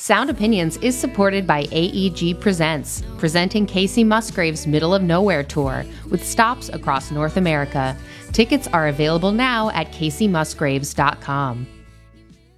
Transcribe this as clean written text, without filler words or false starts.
Sound Opinions is supported by AEG Presents, presenting Kacey Musgraves' Middle of Nowhere tour with stops across North America. Tickets are available now at kaceymusgraves.com.